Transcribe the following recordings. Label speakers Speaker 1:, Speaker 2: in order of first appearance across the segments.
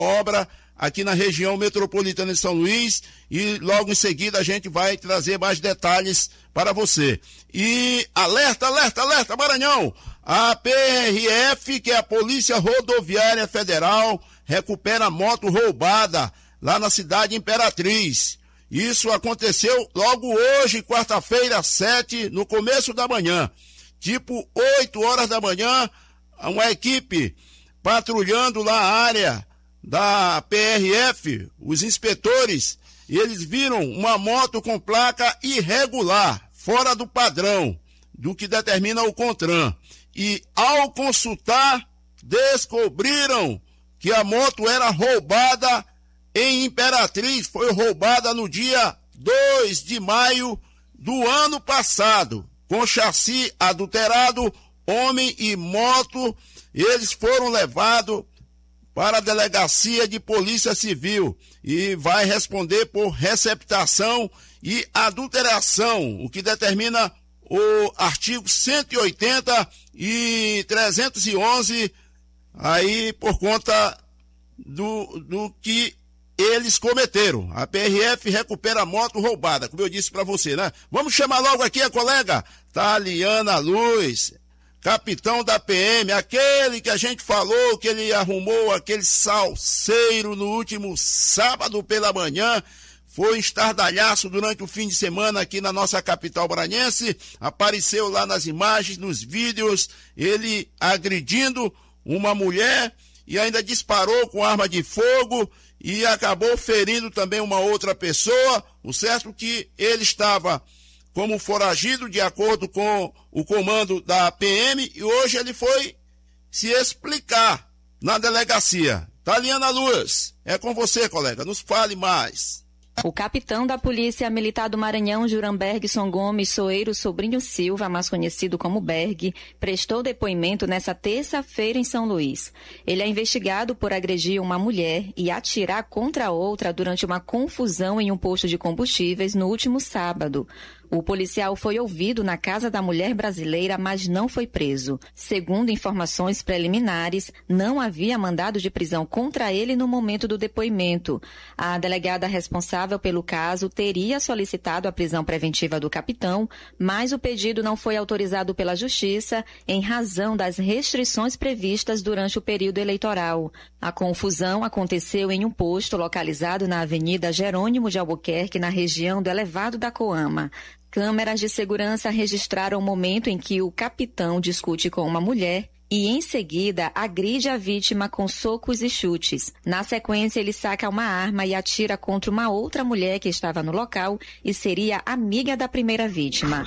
Speaker 1: obra aqui na região metropolitana de São Luís, e logo em seguida a gente vai trazer mais detalhes para você. E alerta, alerta, alerta, Maranhão! A PRF, que é a Polícia Rodoviária Federal, recupera moto roubada lá na cidade Imperatriz. Isso aconteceu logo hoje, quarta-feira, 7, no começo da manhã. Tipo 8 horas da manhã, uma equipe patrulhando lá a área da PRF, os inspetores, e eles viram uma moto com placa irregular, fora do padrão, do que determina o CONTRAN. E ao consultar, descobriram que a moto era roubada em Imperatriz, foi roubada no dia 2 de maio do ano passado, com chassi adulterado, homem e moto. Eles foram levados para a Delegacia de Polícia Civil e vai responder por receptação e adulteração, o que determina o artigo 180 e 311, aí por conta do que eles cometeram. A PRF recupera a moto roubada, como eu disse para você, né? Vamos chamar logo aqui a colega Taliana Luz, capitão da PM, aquele que a gente falou que ele arrumou aquele salseiro no último sábado pela manhã, foi estardalhaço durante o fim de semana aqui na nossa capital maranhense, apareceu lá nas imagens, nos vídeos, ele agredindo uma mulher e ainda disparou com arma de fogo e acabou ferindo também uma outra pessoa. O certo é que ele estava como foragido, de acordo com o comando da PM, e hoje ele foi se explicar na delegacia. Taliana Luz, é com você, colega, nos fale mais.
Speaker 2: O capitão da Polícia Militar do Maranhão, Juranbergson Gomes Soeiro Sobrinho Silva, mais conhecido como Berg, prestou depoimento nesta terça-feira em São Luís. Ele é investigado por agredir uma mulher e atirar contra outra durante uma confusão em um posto de combustíveis no último sábado. O policial foi ouvido na casa da mulher brasileira, mas não foi preso. Segundo informações preliminares, não havia mandado de prisão contra ele no momento do depoimento. A delegada responsável pelo caso teria solicitado a prisão preventiva do capitão, mas o pedido não foi autorizado pela Justiça em razão das restrições previstas durante o período eleitoral. A confusão aconteceu em um posto localizado na Avenida Jerônimo de Albuquerque, na região do Elevado da Coama. Câmeras de segurança registraram o momento em que o capitão discute com uma mulher e, em seguida, agride a vítima com socos e chutes. Na sequência, ele saca uma arma e atira contra uma outra mulher que estava no local e seria amiga da primeira vítima.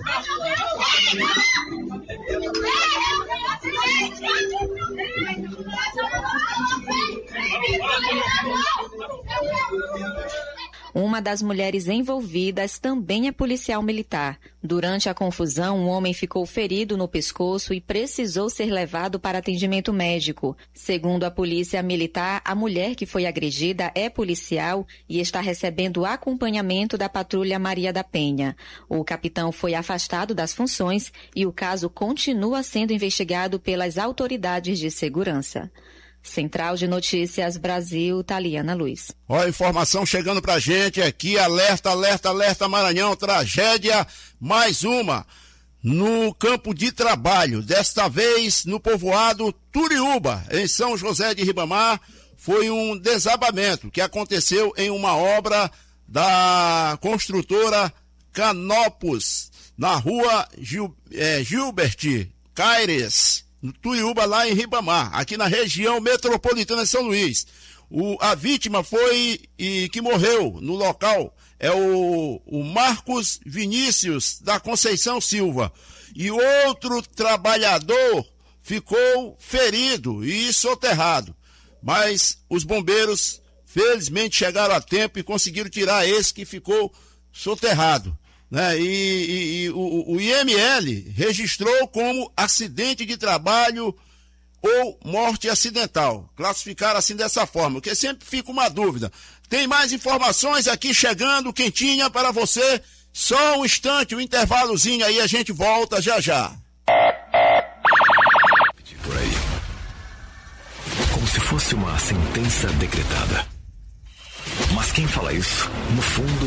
Speaker 2: Uma das mulheres envolvidas também é policial militar. Durante a confusão, um homem ficou ferido no pescoço e precisou ser levado para atendimento médico. Segundo a polícia militar, a mulher que foi agredida é policial e está recebendo acompanhamento da patrulha Maria da Penha. O capitão foi afastado das funções e o caso continua sendo investigado pelas autoridades de segurança. Central de Notícias Brasil, Taliana Luz.
Speaker 1: Ó, informação chegando pra gente aqui, alerta, alerta, alerta Maranhão, tragédia, mais uma, no campo de trabalho, desta vez no povoado Turiúba, em São José de Ribamar, foi um desabamento que aconteceu em uma obra da construtora Canopus, na rua Gilbert Caires, no Turiúba, lá em Ribamar, aqui na região metropolitana de São Luís. A vítima que morreu no local é o Marcos Vinícius da Conceição Silva. E outro trabalhador ficou ferido e soterrado. Mas os bombeiros, felizmente, chegaram a tempo e conseguiram tirar esse que ficou soterrado, né? O IML registrou como acidente de trabalho ou morte acidental. Classificaram assim dessa forma, porque sempre fica uma dúvida. Tem mais informações aqui chegando, quentinha para você. Só um instante, um intervalozinho aí, a gente volta já já.
Speaker 3: Como se fosse fosse uma sentença decretada. Mas quem fala isso, no fundo,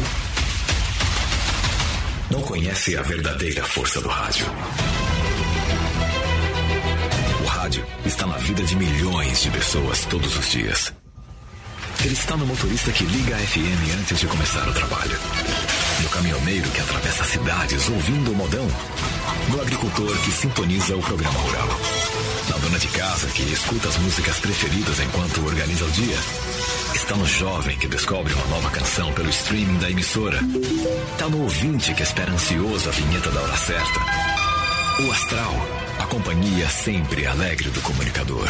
Speaker 3: não conhece a verdadeira força do rádio. O rádio está na vida de milhões de pessoas todos os dias. Ele está no motorista que liga a FM antes de começar o trabalho, no caminhoneiro que atravessa cidades ouvindo o modão, no agricultor que sintoniza o programa rural, na dona de casa que escuta as músicas preferidas enquanto organiza o dia. Está no jovem que descobre uma nova canção pelo streaming da emissora. Está no ouvinte que espera ansioso a vinheta da hora certa. O Astral, a companhia sempre alegre do comunicador.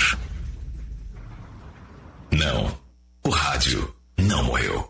Speaker 3: Não, o rádio não morreu.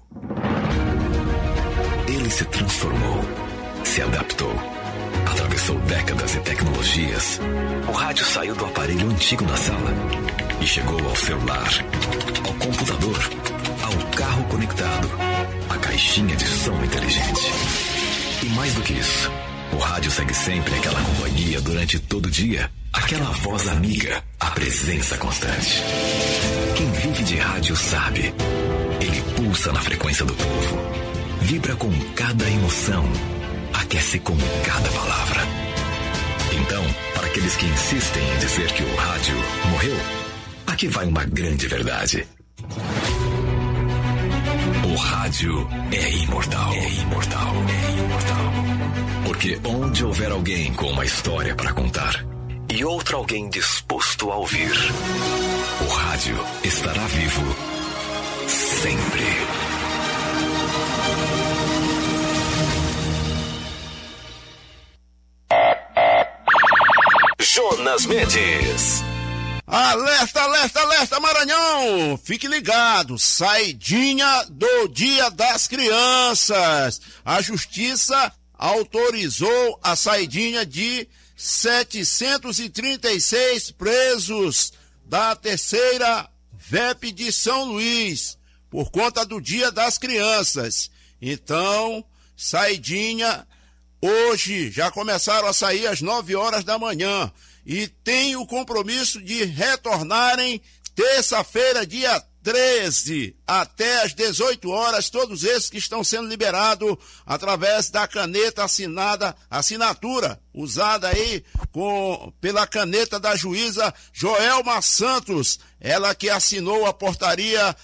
Speaker 3: Ele se transformou, se adaptou, atravessou décadas e tecnologias. O rádio saiu do aparelho antigo na sala e chegou ao celular, ao computador, ao carro conectado, à caixinha de som inteligente. E mais do que isso, o rádio segue sempre aquela companhia durante todo o dia, aquela voz amiga, a presença constante. Quem vive de rádio sabe, ele pulsa na frequência do povo, vibra com cada emoção, aquece com cada palavra. Então, para aqueles que insistem em dizer que o rádio morreu, aqui vai uma grande verdade. O rádio é imortal. É imortal. É imortal. Porque onde houver alguém com uma história para contar e outro alguém disposto a ouvir, o rádio estará vivo sempre. Jonas Mendes.
Speaker 1: Alerta, alerta, alerta, Maranhão! Fique ligado, saidinha do Dia das Crianças. A Justiça autorizou a saidinha de 736 presos da terceira VEP de São Luís, por conta do Dia das Crianças. Então, saidinha, hoje já começaram a sair às 9 horas da manhã. E tem o compromisso de retornarem terça-feira, dia 13, até às 18 horas, todos esses que estão sendo liberados através da caneta assinatura, usada aí pela caneta da juíza Joelma Santos, ela que assinou a portaria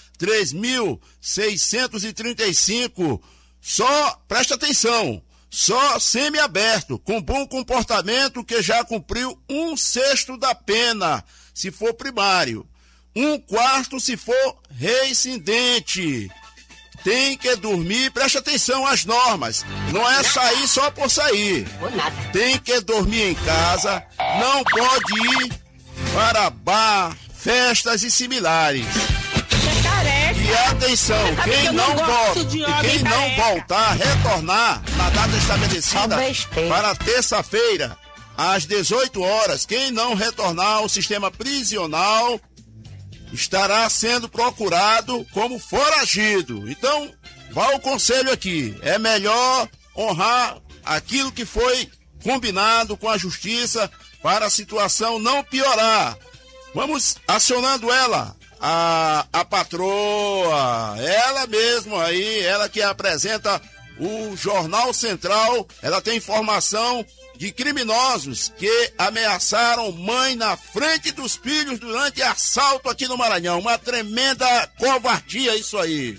Speaker 1: 3.635, só, presta atenção, só semiaberto, com bom comportamento que já cumpriu 1/6 da pena, se for primário. 1/4 se for reincidente. Tem que dormir, preste atenção às normas. Não é sair só por sair. Tem que dormir em casa, não pode ir para bar, festas e similares. E atenção, quem não voltar, retornar na data estabelecida para terça-feira, às 18 horas, quem não retornar ao sistema prisional estará sendo procurado como foragido. Então, vá o conselho aqui, é melhor honrar aquilo que foi combinado com a justiça para a situação não piorar. Vamos acionando ela. A patroa, ela mesmo aí, ela que apresenta o Jornal Central, ela tem informação de criminosos que ameaçaram mãe na frente dos filhos durante assalto aqui no Maranhão. Uma tremenda covardia isso aí.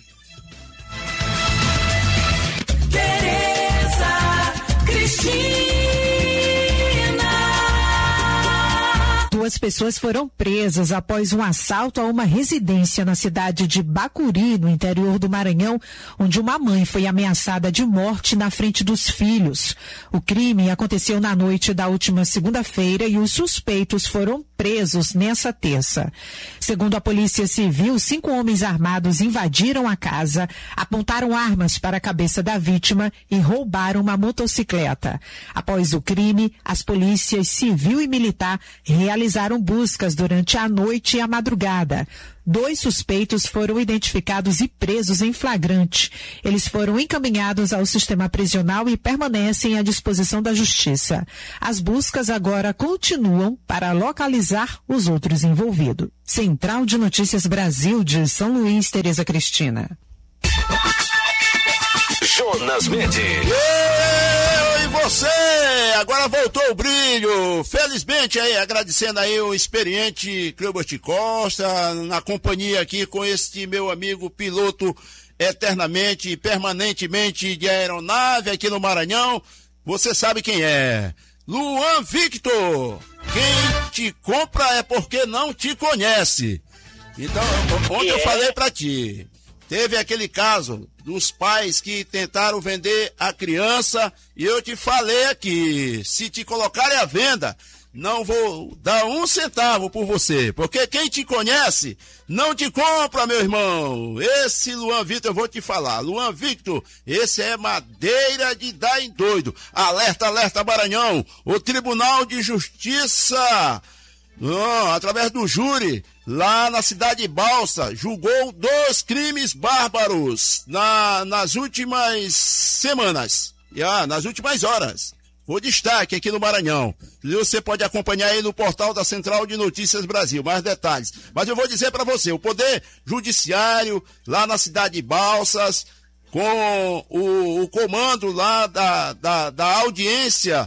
Speaker 4: Tereza Cristina.
Speaker 5: 2 pessoas foram presas após um assalto a uma residência na cidade de Bacuri, no interior do Maranhão, onde uma mãe foi ameaçada de morte na frente dos filhos. O crime aconteceu na noite da última segunda-feira e os suspeitos foram presos nessa terça. Segundo a Polícia Civil, 5 homens armados invadiram a casa, apontaram armas para a cabeça da vítima e roubaram uma motocicleta. Após o crime, as polícias civil e militar realizaram buscas durante a noite e a madrugada. 2 suspeitos foram identificados e presos em flagrante. Eles foram encaminhados ao sistema prisional e permanecem à disposição da Justiça. As buscas agora continuam para localizar os outros envolvidos. Central de Notícias Brasil de São Luís, Tereza Cristina.
Speaker 3: Jonas Mendes.
Speaker 1: E você, agora voltou o brilho, felizmente aí, agradecendo aí o experiente Cleubert Costa, na companhia aqui com este meu amigo piloto eternamente e permanentemente de aeronave aqui no Maranhão, você sabe quem é, Luan Victor, quem te compra é porque não te conhece. Então, ontem eu falei pra ti, teve aquele caso dos pais que tentaram vender a criança e eu te falei aqui, se te colocarem à venda, não vou dar 1 centavo por você, porque quem te conhece não te compra, meu irmão. Esse Luan Victor, eu vou te falar, Luan Victor, esse é madeira de dar em doido. Alerta, alerta, Maranhão, o Tribunal de Justiça, através do júri, lá na cidade de Balsa, julgou 2 crimes bárbaros nas últimas semanas, nas últimas horas. Foi destaque aqui no Maranhão. E você pode acompanhar aí no portal da Central de Notícias Brasil, mais detalhes. Mas eu vou dizer para você, o Poder Judiciário, lá na cidade de Balsas, com o comando lá da audiência,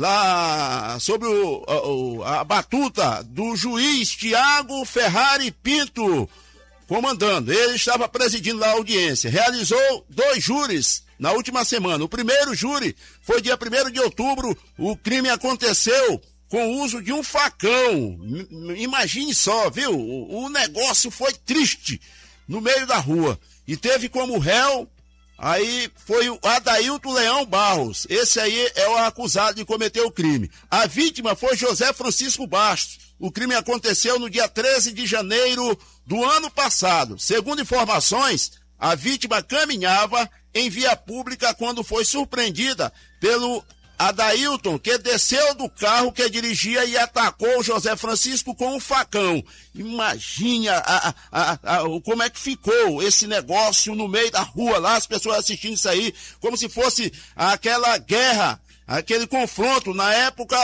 Speaker 1: lá sobre a batuta do juiz Tiago Ferrari Pinto, comandando. Ele estava presidindo lá a audiência. Realizou 2 júris na última semana. O primeiro júri foi dia 1º de outubro. O crime aconteceu com o uso de um facão. Imagine só, viu? O negócio foi triste no meio da rua. E teve como réu, aí foi o Adailton Leão Barros. Esse aí é o acusado de cometer o crime. A vítima foi José Francisco Bastos. O crime aconteceu no dia 13 de janeiro do ano passado. Segundo informações, a vítima caminhava em via pública quando foi surpreendida pelo Adailton, que desceu do carro que dirigia e atacou José Francisco com um facão. Imagina como é que ficou esse negócio no meio da rua lá, as pessoas assistindo isso aí, como se fosse aquela guerra, aquele confronto na época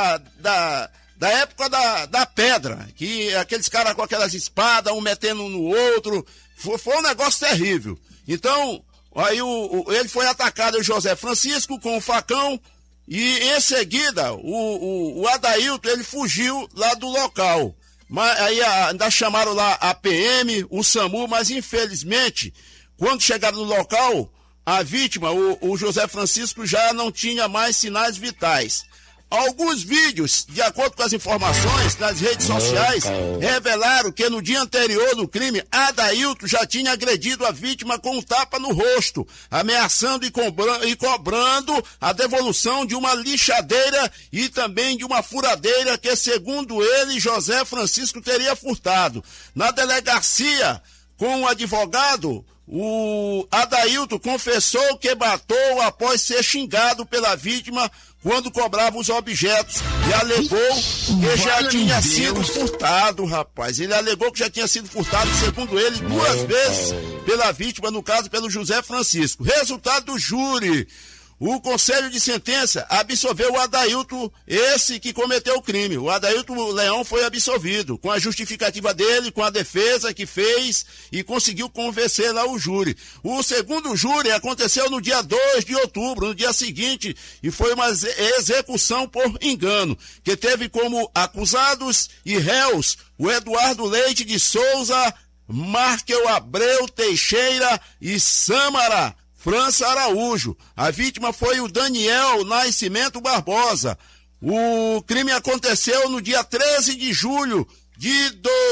Speaker 1: da época da pedra, que aqueles caras com aquelas espadas, um metendo um no outro, foi um negócio terrível. Então, aí ele foi atacado, o José Francisco, com um facão, e em seguida, o Adailton, ele fugiu lá do local. Mas aí ainda chamaram lá a PM, o SAMU, mas infelizmente, quando chegaram no local, a vítima, o José Francisco, já não tinha mais sinais vitais. Alguns vídeos, de acordo com as informações nas redes sociais, revelaram que no dia anterior do crime, Adailton já tinha agredido a vítima com um tapa no rosto, ameaçando e cobrando a devolução de uma lixadeira e também de uma furadeira que, segundo ele, José Francisco teria furtado. Na delegacia, com o advogado, o Adailton confessou que matou após ser xingado pela vítima quando cobrava os objetos e alegou que já tinha sido furtado, rapaz. Ele alegou que já tinha sido furtado, segundo ele, 2 vezes pela vítima, no caso pelo José Francisco. Resultado do júri. O Conselho de Sentença absolveu o Adailton, esse que cometeu o crime. O Adailton Leão foi absolvido, com a justificativa dele, com a defesa que fez e conseguiu convencer lá o júri. O segundo júri aconteceu no dia 2 de outubro, no dia seguinte, e foi uma execução por engano, que teve como acusados e réus o Eduardo Leite de Souza, Markel Abreu Teixeira e Sâmara França Araújo. A vítima foi o Daniel Nascimento Barbosa. O crime aconteceu no dia 13 de julho de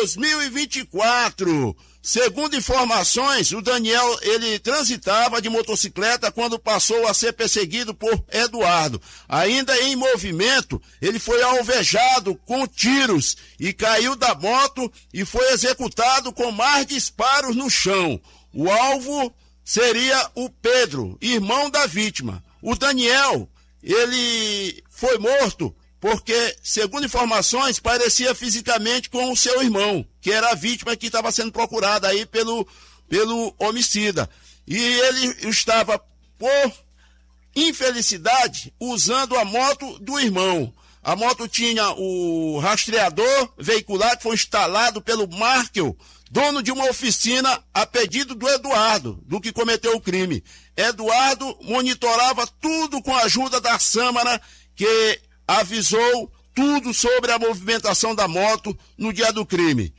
Speaker 1: 2024. Segundo informações, o Daniel, ele transitava de motocicleta quando passou a ser perseguido por Eduardo. Ainda em movimento, ele foi alvejado com tiros e caiu da moto e foi executado com mais disparos no chão. O alvo seria o Pedro, irmão da vítima. O Daniel, ele foi morto porque, segundo informações, parecia fisicamente com o seu irmão. que era a vítima que estava sendo procurada aí pelo homicida. E ele estava, por infelicidade, usando a moto do irmão. A moto tinha o rastreador veicular que foi instalado pelo Markel, dono de uma oficina, a pedido do Eduardo, do que cometeu o crime. Eduardo monitorava tudo com a ajuda da Sâmara, que avisou tudo sobre a movimentação da moto no dia do crime.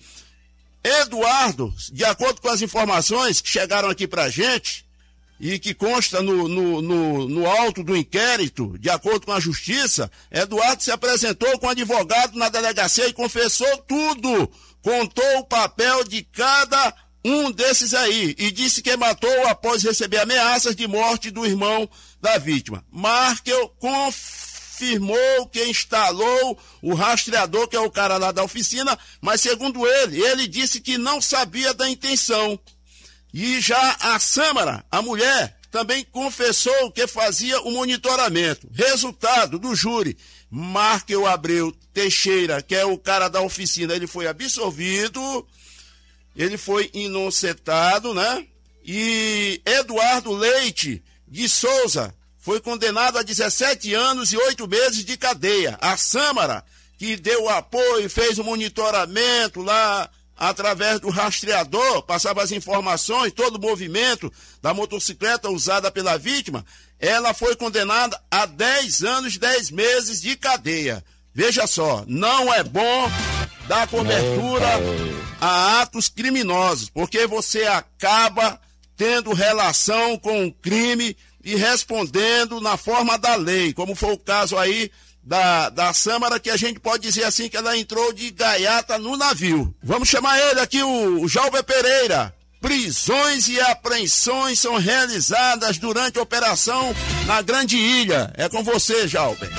Speaker 1: Eduardo, de acordo com as informações que chegaram aqui pra gente, e que consta no auto do inquérito, de acordo com a justiça, Eduardo se apresentou com advogado na delegacia e confessou tudo. Contou o papel de cada um desses aí e disse que matou após receber ameaças de morte do irmão da vítima. Markel confirmou que instalou o rastreador, que é o cara lá da oficina, mas segundo ele disse que não sabia da intenção. E já a Sâmara, a mulher, também confessou que fazia o monitoramento. Resultado do júri, Markel Abreu Teixeira, que é o cara da oficina, ele foi absolvido, ele foi inocentado, né? E Eduardo Leite de Souza foi condenado a 17 anos e 8 meses de cadeia. A Sâmara, que deu apoio, fez o monitoramento lá, através do rastreador, passava as informações, todo o movimento da motocicleta usada pela vítima, ela foi condenada a 10 anos e 10 meses de cadeia. Veja só, não é bom dar cobertura a atos criminosos, porque você acaba tendo relação com o crime e respondendo na forma da lei, como foi o caso aí da Sâmara, que a gente pode dizer assim que ela entrou de gaiata no navio. Vamos chamar ele aqui, o Jalber Pereira. Prisões e apreensões são realizadas durante a operação na Grande Ilha. É com você, Jalber.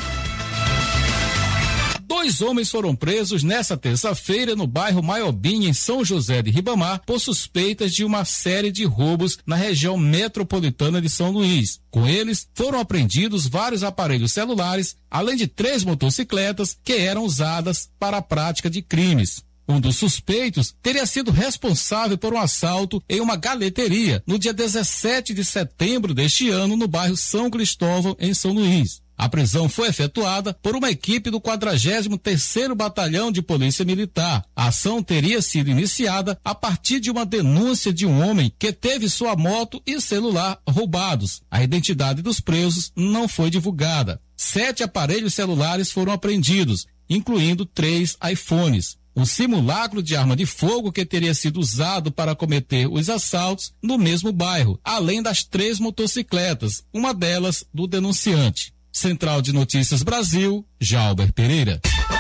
Speaker 6: 2 homens foram presos nesta terça-feira no bairro Maiobinha, em São José de Ribamar, por suspeitas de uma série de roubos na região metropolitana de São Luís. Com eles, foram apreendidos vários aparelhos celulares, além de 3 motocicletas que eram usadas para a prática de crimes. Um dos suspeitos teria sido responsável por um assalto em uma galeteria no dia 17 de setembro deste ano no bairro São Cristóvão, em São Luís. A prisão foi efetuada por uma equipe do 43º Batalhão de Polícia Militar. A ação teria sido iniciada a partir de uma denúncia de um homem que teve sua moto e celular roubados. A identidade dos presos não foi divulgada. 7 aparelhos celulares foram apreendidos, incluindo 3 iPhones. Um simulacro de arma de fogo que teria sido usado para cometer os assaltos no mesmo bairro, além das 3 motocicletas, uma delas do denunciante. Central de Notícias Brasil, Jalber Pereira.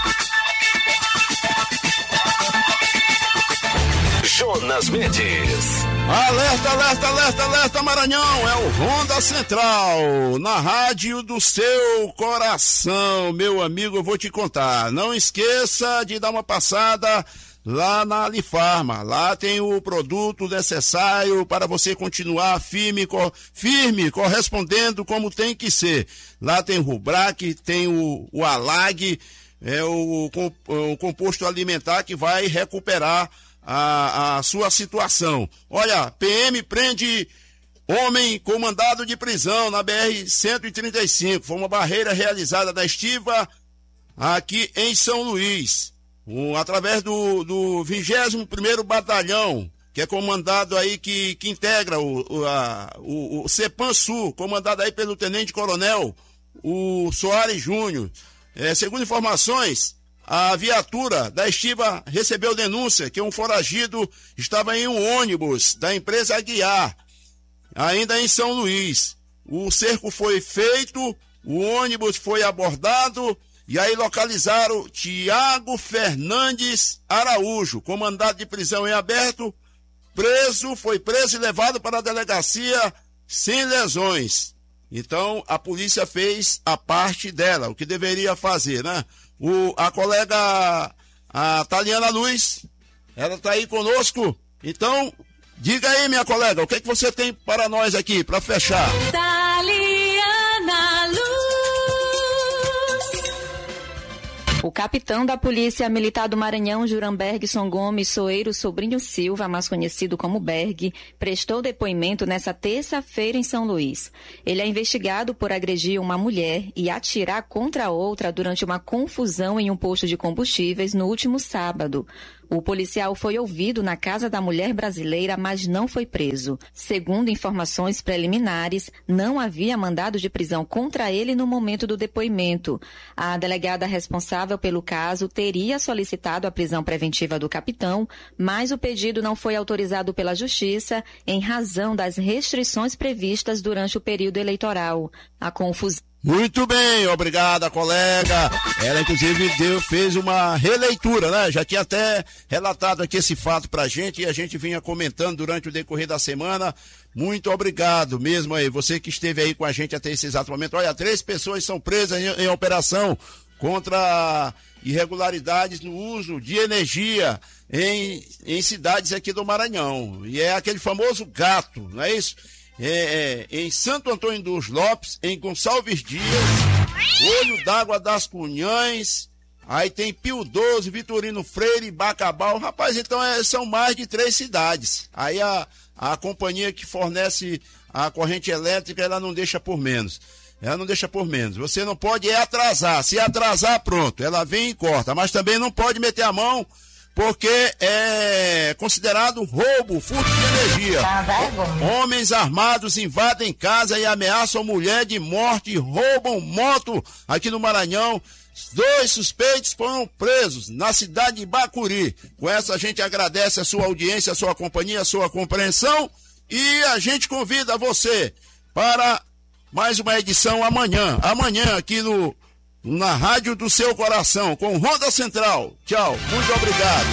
Speaker 3: Jonas Mendes.
Speaker 1: Alerta, alerta, alerta, alerta, Maranhão, é o Ronda Central, na rádio do seu coração. Meu amigo, eu vou te contar, não esqueça de dar uma passada lá na Alifarma. Lá tem o produto necessário para você continuar firme, correspondendo como tem que ser. Lá tem o Rubrac, tem o Alag, o composto alimentar que vai recuperar a sua situação. Olha, PM prende homem com mandado de prisão na BR-135. Foi uma barreira realizada da estiva aqui em São Luís. Através do 21º Batalhão, que é comandado aí, que integra o CEPAM Sul, comandado aí pelo Tenente Coronel, o Soares Júnior. Segundo informações, a viatura da estiva recebeu denúncia que um foragido estava em um ônibus da empresa Aguiar, ainda em São Luís. O cerco foi feito, o ônibus foi abordado, e aí localizaram Tiago Fernandes Araújo, com mandado de prisão em aberto, foi preso e levado para a delegacia sem lesões. Então, a polícia fez a parte dela, o que deveria fazer, né? A colega, a Taliana Luz, ela está aí conosco. Então, diga aí, minha colega, o que você tem para nós aqui, para fechar?
Speaker 4: Taliana Luz.
Speaker 2: O capitão da Polícia Militar do Maranhão, Juranbergson Gomes Soeiro Sobrinho Silva, mais conhecido como Berg, prestou depoimento nesta terça-feira em São Luís. Ele é investigado por agredir uma mulher e atirar contra outra durante uma confusão em um posto de combustíveis no último sábado. O policial foi ouvido na casa da mulher brasileira, mas não foi preso. Segundo informações preliminares, não havia mandado de prisão contra ele no momento do depoimento. A delegada responsável pelo caso teria solicitado a prisão preventiva do capitão, mas o pedido não foi autorizado pela Justiça em razão das restrições previstas durante o período eleitoral. A confusão.
Speaker 1: Muito bem, obrigada, colega. Ela, inclusive, fez uma releitura, né? Já tinha até relatado aqui esse fato pra gente e a gente vinha comentando durante o decorrer da semana. Muito obrigado mesmo aí, você que esteve aí com a gente até esse exato momento. Olha, 3 pessoas são presas em operação contra irregularidades no uso de energia em cidades aqui do Maranhão. E é aquele famoso gato, não é isso? Em Santo Antônio dos Lopes, em Gonçalves Dias, Olho d'Água das Cunhães, aí tem Pio 12, Vitorino Freire e Bacabal. Rapaz, então são mais de 3 cidades. Aí a companhia que fornece a corrente elétrica, ela não deixa por menos. Ela não deixa por menos. Você não pode atrasar. Se atrasar, pronto, ela vem e corta. Mas também não pode meter a mão, porque é considerado roubo, furto de energia. Homens armados invadem casa e ameaçam mulher de morte e roubam moto aqui no Maranhão. 2 suspeitos foram presos na cidade de Bacuri. Com essa a gente agradece a sua audiência, a sua companhia, a sua compreensão e a gente convida você para mais uma edição amanhã aqui na Rádio do Seu Coração, com Ronda Central. Tchau, muito obrigado.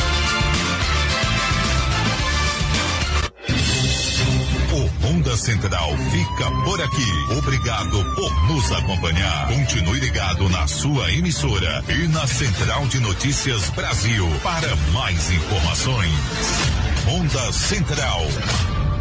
Speaker 7: O Ronda Central fica por aqui. Obrigado por nos acompanhar. Continue ligado na sua emissora e na Central de Notícias Brasil para mais informações. Ronda Central.